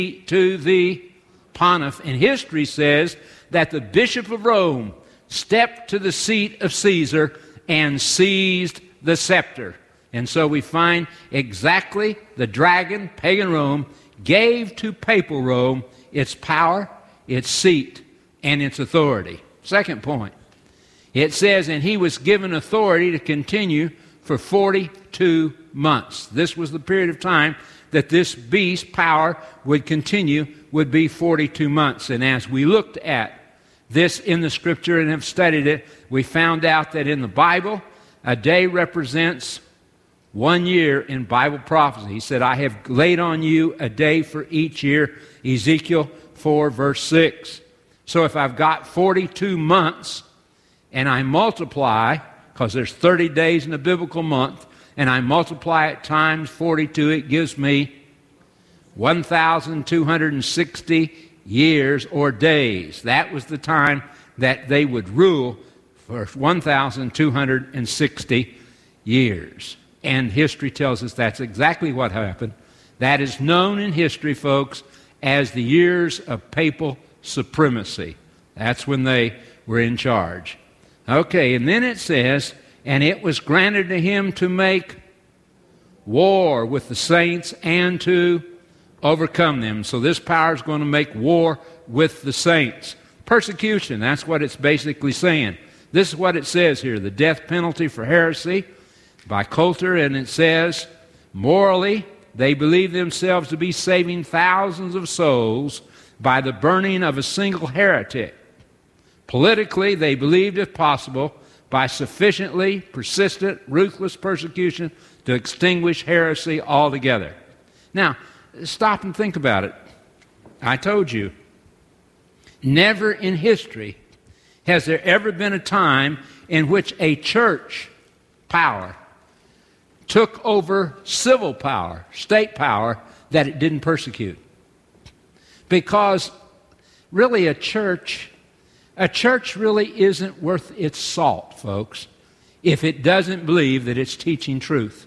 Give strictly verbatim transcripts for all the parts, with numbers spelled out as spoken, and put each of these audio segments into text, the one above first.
to the Pontiff. And history says that the Bishop of Rome stepped to the seat of Caesar and seized the scepter. And so we find exactly the dragon, pagan Rome, gave to papal Rome its power, its seat, and its authority. Second point, it says, and he was given authority to continue for forty-two months. This was the period of time that this beast's power would continue, would be forty-two months. And as we looked at this in the Scripture and have studied it, we found out that in the Bible, a day represents one year in Bible prophecy. He said, I have laid on you a day for each year, Ezekiel four, verse six. So if I've got forty-two months, and I multiply, because there's thirty days in a biblical month, and I multiply it times forty-two, it gives me one thousand two hundred sixty years or days. That was the time that they would rule for one thousand two hundred sixty years. And history tells us that's exactly what happened. That is known in history, folks, as the years of papal supremacy. That's when they were in charge. Okay, and then it says, and it was granted to him to make war with the saints and to overcome them. So this power is going to make war with the saints. Persecution, that's what it's basically saying. This is what it says here, the death penalty for heresy by Coulter, and it says, morally, they believe themselves to be saving thousands of souls by the burning of a single heretic. Politically, they believed, if possible, by sufficiently persistent, ruthless persecution to extinguish heresy altogether. Now, stop and think about it. I told you, never in history has there ever been a time in which a church power took over civil power, state power, that it didn't persecute. Because really a church, a church really isn't worth its salt, folks, if it doesn't believe that it's teaching truth.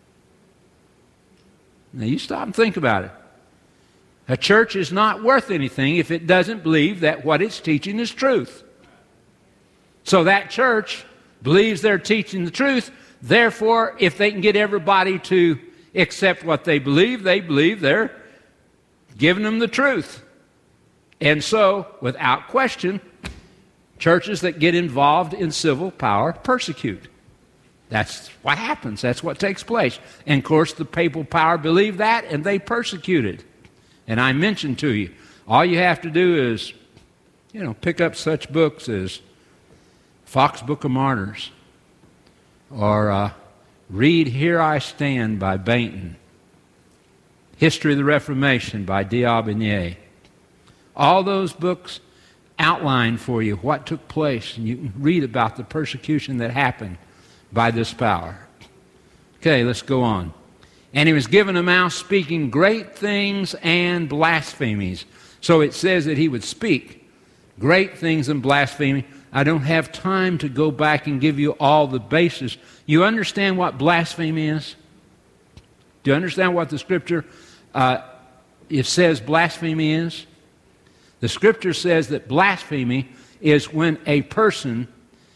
Now you stop and think about it. A church is not worth anything if it doesn't believe that what it's teaching is truth. So that church believes they're teaching the truth. Therefore, if they can get everybody to accept what they believe, they believe they're giving them the truth. And so, without question, churches that get involved in civil power persecute. That's what happens. That's what takes place. And of course, the papal power believed that, and they persecuted. And I mentioned to you, all you have to do is, you know, pick up such books as Fox Book of Martyrs, or uh, read Here I Stand by Bainton, History of the Reformation by D'Aubigné. All those books outline for you what took place, and you can read about the persecution that happened by this power. Okay, let's go on. And he was given a mouth speaking great things and blasphemies. So it says that he would speak great things and blasphemy. I don't have time to go back and give you all the basis. You understand what blasphemy is? Do you understand what the Scripture uh, it says blasphemy is? The Scripture says that blasphemy is when a person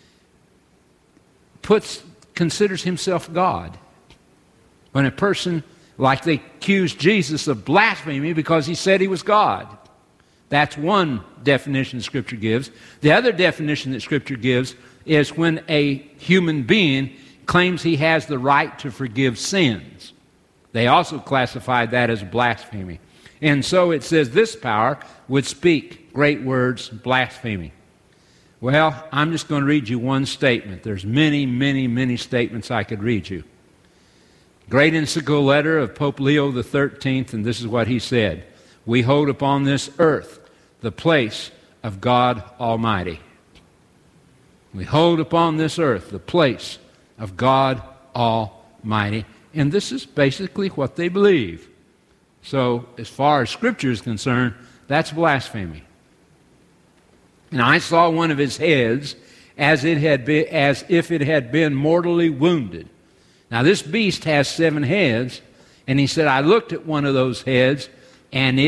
puts considers himself God. When a person, like they accused Jesus of blasphemy because he said he was God. That's one definition Scripture gives. The other definition that Scripture gives is when a human being claims he has the right to forgive sins. They also classified that as blasphemy. And so it says this power would speak great words, blasphemy. Well, I'm just going to read you one statement. There's many, many, many statements I could read you. Great encyclical letter of Pope Leo the thirteenth, and this is what he said. We hold upon this earth the place of God Almighty. We hold upon this earth the place of God Almighty. And this is basically what they believe. So, as far as Scripture is concerned, that's blasphemy. And I saw one of his heads as it had been, as if it had been mortally wounded. Now, this beast has seven heads, and he said, I looked at one of those heads, and it